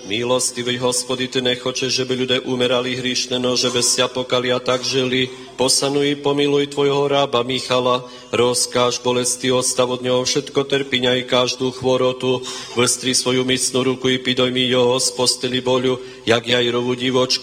Milostivý Hospody, Ty nechočeš, že by ľudia umerali hriešne, no že by sia pokali a tak žili. Posanuj, pomiluj Tvojho rába Michala, rozkáž bolesti, ostav od neho všetko trpiňa i každú chvorotu. Vstri svoju mocnú ruku i pidoj mi jeho z posteli boľu, jak Jairovu divočku.